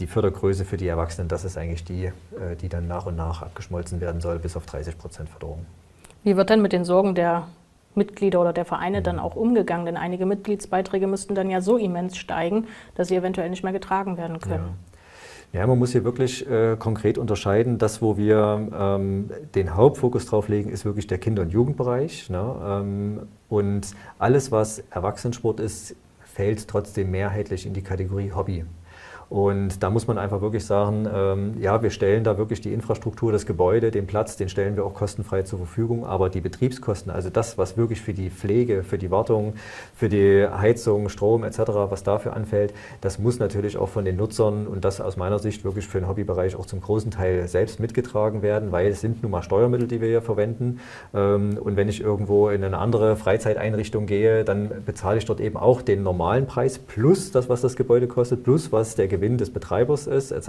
die Fördergröße für die Erwachsenen, das ist eigentlich die, die dann nach und nach abgeschmolzen werden soll, bis auf 30% Förderung. Wie wird denn mit den Sorgen der Mitglieder oder der Vereine dann auch umgegangen? Denn einige Mitgliedsbeiträge müssten dann ja so immens steigen, dass sie eventuell nicht mehr getragen werden können. Ja, man muss hier wirklich konkret unterscheiden. Das, wo wir den Hauptfokus drauf legen, ist wirklich der Kinder- und Jugendbereich. Ne? Und alles, was Erwachsenensport ist, fällt trotzdem mehrheitlich in die Kategorie Hobby. Und da muss man einfach wirklich sagen, ja, wir stellen da wirklich die Infrastruktur, das Gebäude, den Platz, den stellen wir auch kostenfrei zur Verfügung. Aber die Betriebskosten, also das, was wirklich für die Pflege, für die Wartung, für die Heizung, Strom etc., was dafür anfällt, das muss natürlich auch von den Nutzern und das aus meiner Sicht wirklich für den Hobbybereich auch zum großen Teil selbst mitgetragen werden, weil es sind nun mal Steuermittel, die wir hier verwenden. Und wenn ich irgendwo in eine andere Freizeiteinrichtung gehe, dann bezahle ich dort eben auch den normalen Preis plus das, was das Gebäude kostet, plus was der Gewinn des Betreibers ist, etc.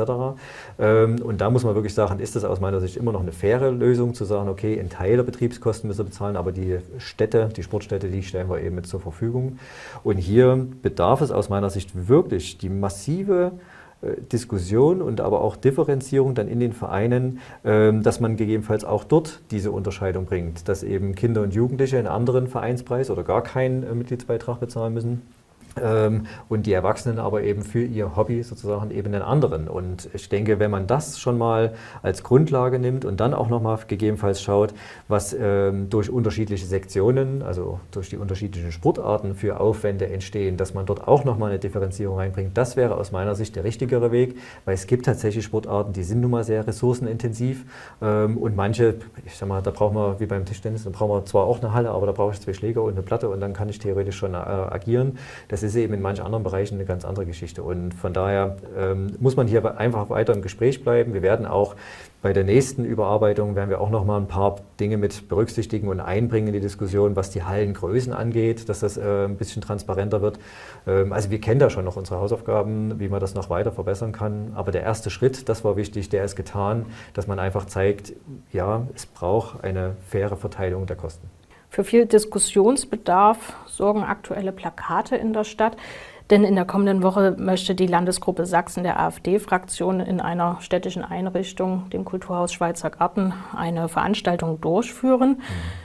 Und da muss man wirklich sagen, ist das aus meiner Sicht immer noch eine faire Lösung, zu sagen, okay, ein Teil der Betriebskosten müssen wir bezahlen, aber die Städte, die Sportstätte, die stellen wir eben mit zur Verfügung. Und hier bedarf es aus meiner Sicht wirklich die massive Diskussion und aber auch Differenzierung dann in den Vereinen, dass man gegebenenfalls auch dort diese Unterscheidung bringt, dass eben Kinder und Jugendliche einen anderen Vereinspreis oder gar keinen Mitgliedsbeitrag bezahlen müssen. Und die Erwachsenen aber eben für ihr Hobby sozusagen eben einen anderen. Und ich denke, wenn man das schon mal als Grundlage nimmt und dann auch nochmal gegebenenfalls schaut, was durch unterschiedliche Sektionen, also durch die unterschiedlichen Sportarten für Aufwände entstehen, dass man dort auch nochmal eine Differenzierung reinbringt, das wäre aus meiner Sicht der richtigere Weg, weil es gibt tatsächlich Sportarten, die sind nun mal sehr ressourcenintensiv und manche, ich sag mal, da brauchen wir, wie beim Tischtennis, da brauchen wir zwar auch eine Halle, aber da brauche ich 2 Schläger und eine Platte und dann kann ich theoretisch schon agieren. Das ist eben in manchen anderen Bereichen eine ganz andere Geschichte. Und von daher muss man hier einfach weiter im Gespräch bleiben. Wir werden auch bei der nächsten Überarbeitung werden wir auch noch mal ein paar Dinge mit berücksichtigen und einbringen in die Diskussion, was die Hallengrößen angeht, dass das ein bisschen transparenter wird. Also wir kennen da schon noch unsere Hausaufgaben, wie man das noch weiter verbessern kann. Aber der erste Schritt, das war wichtig, der ist getan, dass man einfach zeigt, ja, es braucht eine faire Verteilung der Kosten. Für viel Diskussionsbedarf sorgen aktuelle Plakate in der Stadt. Denn in der kommenden Woche möchte die Landesgruppe Sachsen der AfD-Fraktion in einer städtischen Einrichtung, dem Kulturhaus Schweizer Garten, eine Veranstaltung durchführen.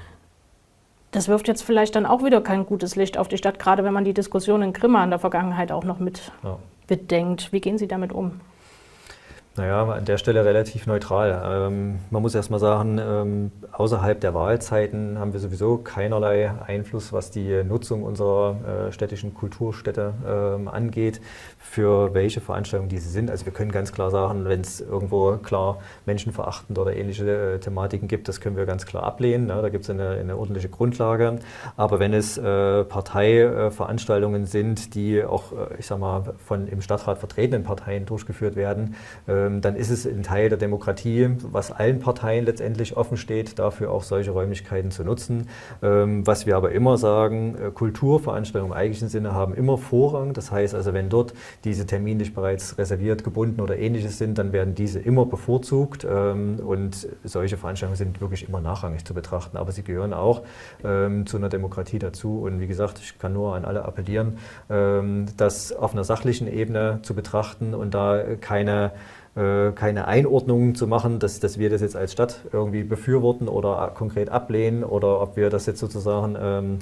Das wirft jetzt vielleicht dann auch wieder kein gutes Licht auf die Stadt, gerade wenn man die Diskussion in Grimma in der Vergangenheit auch noch mit bedenkt. Wie gehen Sie damit um? Naja, an der Stelle relativ neutral. Man muss erst mal sagen, außerhalb der Wahlzeiten haben wir sowieso keinerlei Einfluss, was die Nutzung unserer städtischen Kulturstätte angeht, für welche Veranstaltungen diese sind. Also wir können ganz klar sagen, wenn es irgendwo klar menschenverachtend oder ähnliche Thematiken gibt, das können wir ganz klar ablehnen. Ne? Da gibt es eine ordentliche Grundlage. Aber wenn es Parteiveranstaltungen sind, die auch, ich sag mal, von im Stadtrat vertretenen Parteien durchgeführt werden, dann ist es ein Teil der Demokratie, was allen Parteien letztendlich offen steht, dafür auch solche Räumlichkeiten zu nutzen. Was wir aber immer sagen, Kulturveranstaltungen im eigentlichen Sinne haben immer Vorrang. Das heißt also, wenn dort diese terminlich bereits reserviert, gebunden oder ähnliches sind, dann werden diese immer bevorzugt und solche Veranstaltungen sind wirklich immer nachrangig zu betrachten. Aber sie gehören auch zu einer Demokratie dazu. Und wie gesagt, ich kann nur an alle appellieren, das auf einer sachlichen Ebene zu betrachten und da keine Einordnungen zu machen, dass wir das jetzt als Stadt irgendwie befürworten oder konkret ablehnen oder ob wir das jetzt sozusagen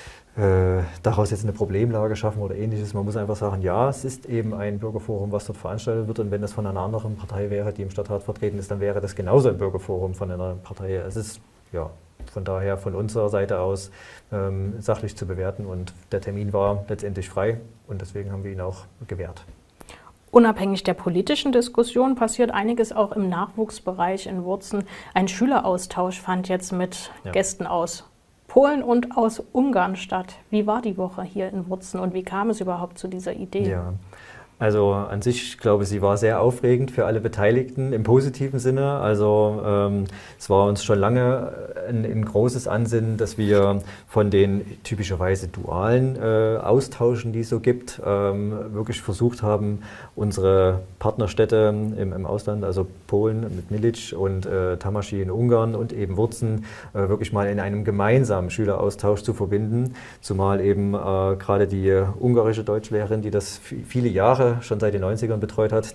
daraus jetzt eine Problemlage schaffen oder ähnliches. Man muss einfach sagen, ja, es ist eben ein Bürgerforum, was dort veranstaltet wird und wenn das von einer anderen Partei wäre, die im Stadtrat vertreten ist, dann wäre das genauso ein Bürgerforum von einer Partei. Es ist ja von daher von unserer Seite aus sachlich zu bewerten und der Termin war letztendlich frei und deswegen haben wir ihn auch gewährt. Unabhängig der politischen Diskussion passiert einiges auch im Nachwuchsbereich in Wurzen. Ein Schüleraustausch fand jetzt mit Gästen aus Polen und aus Ungarn statt. Wie war die Woche hier in Wurzen und wie kam es überhaupt zu dieser Idee? Ja. Also an sich, ich glaube, sie war sehr aufregend für alle Beteiligten im positiven Sinne. Also es war uns schon lange ein großes Ansinnen, dass wir von den typischerweise dualen Austauschen, die es so gibt, wirklich versucht haben, unsere Partnerstädte im Ausland, also Polen mit Milic und Tamaschi in Ungarn und eben Wurzen, wirklich mal in einem gemeinsamen Schüleraustausch zu verbinden. Zumal eben gerade die ungarische Deutschlehrerin, die das viele Jahre schon seit den 90ern betreut hat,